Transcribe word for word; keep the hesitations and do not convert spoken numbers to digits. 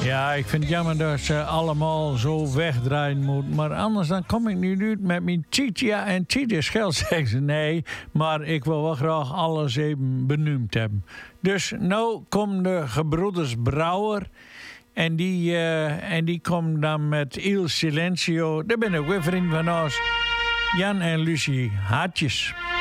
Ja, ik vind het jammer dat ze allemaal zo wegdraaien moeten. Maar anders dan kom ik nu uit met mijn Titia en Titia Schel. Zeggen ze nee, maar ik wil wel graag alles even benoemd hebben. Dus nou komt de gebroeders Brouwer. En die, uh, en die komt dan met Il Silencio. Daar ben ik weer vriend van ons. Jan en Lucie, hartjes.